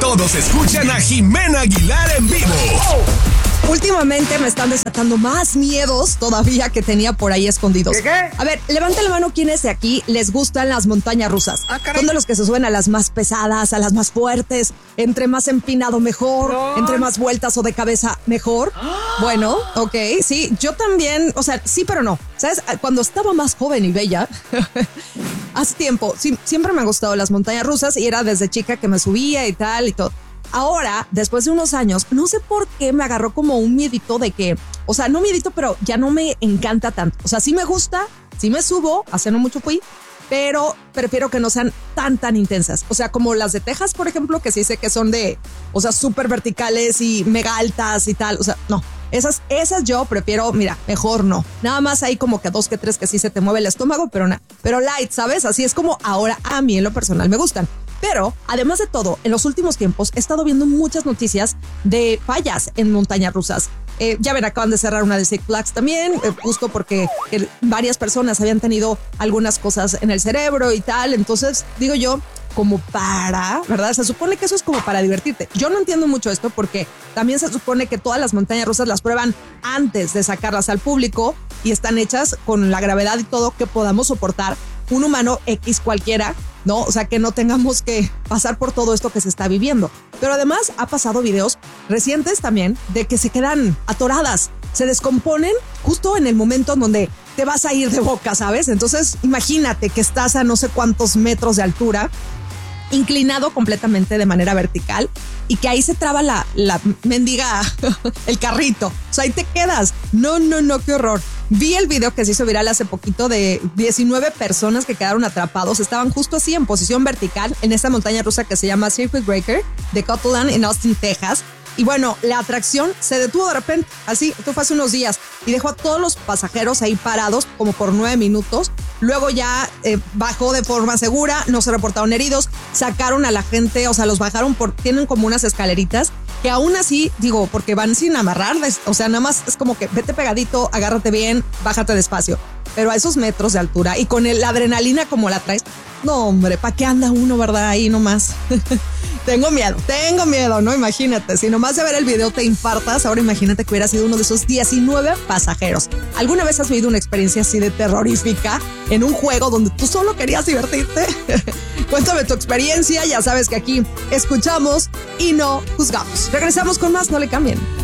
Todos escuchan a Jimena Aguilar en vivo. Últimamente me están desatando más miedos todavía que tenía por ahí escondidos. ¿Qué? A ver, levanta la mano quienes de aquí les gustan las montañas rusas. Son de los que se suben a las más pesadas, a las más fuertes. Entre más empinado mejor, entre más vueltas o de cabeza mejor. Bueno, ok, sí, yo también, o sea, sí pero no. ¿Sabes? Cuando estaba más joven y bella, hace tiempo, sí, siempre me han gustado las montañas rusas y era desde chica que me subía y tal y todo. Ahora, después de unos años, no sé por qué me agarró como un miedito de que, o sea, no miedito, pero ya no me encanta tanto. O sea, sí me gusta, sí me subo, hace no mucho fui, pero prefiero que no sean tan intensas. O sea, como las de Texas, por ejemplo, que sí sé que son de, o sea, súper verticales y mega altas y tal. O sea, no, esas yo prefiero, mira, mejor no. Nada más hay como que 2 que 3 que sí se te mueve el estómago, pero nada. Pero light, ¿sabes? Así es como ahora a mí en lo personal me gustan. Pero, además de todo, en los últimos tiempos he estado viendo muchas noticias de fallas en montañas rusas. Ya ven, acaban de cerrar una de Six Flags también, justo porque varias personas habían tenido algunas cosas en el cerebro y tal. Entonces, digo yo, como para, ¿verdad? Se supone que eso es como para divertirte. Yo no entiendo mucho esto porque también se supone que todas las montañas rusas las prueban antes de sacarlas al público y están hechas con la gravedad y todo que podamos soportar un humano X cualquiera, ¿no? O sea, que no tengamos que pasar por todo esto que se está viviendo. Pero además ha pasado videos recientes también de que se quedan atoradas, se descomponen justo en el momento en donde te vas a ir de boca, ¿sabes? Entonces, imagínate que estás a no sé cuántos metros de altura, inclinado completamente de manera vertical y que ahí se traba la mendiga, el carrito. O sea, ahí te quedas. No, qué horror. Vi el video que se hizo viral hace poquito de 19 personas que quedaron atrapados. Estaban justo así en posición vertical en esta montaña rusa que se llama Circuit Breaker de Cotland en Austin, Texas. Y bueno, la atracción se detuvo de repente, así, esto fue hace unos días, y dejó a todos los pasajeros ahí parados como por 9 minutos. Luego ya bajó de forma segura, no se reportaron heridos, sacaron a la gente, o sea, los bajaron tienen como unas escaleritas que aún así, digo, porque van sin amarrar, o sea, nada más es como que vete pegadito, agárrate bien, bájate despacio. Pero a esos metros de altura y con la adrenalina como la traes, no hombre, ¿para qué anda uno, verdad? Ahí nomás. Tengo miedo, ¿no? Imagínate, si nomás de ver el video te infartas, ahora imagínate que hubiera sido uno de esos 19 pasajeros. ¿Alguna vez has vivido una experiencia así de terrorífica en un juego donde tú solo querías divertirte? Cuéntame tu experiencia, ya sabes que aquí escuchamos y no juzgamos. Regresamos con más, no le cambien.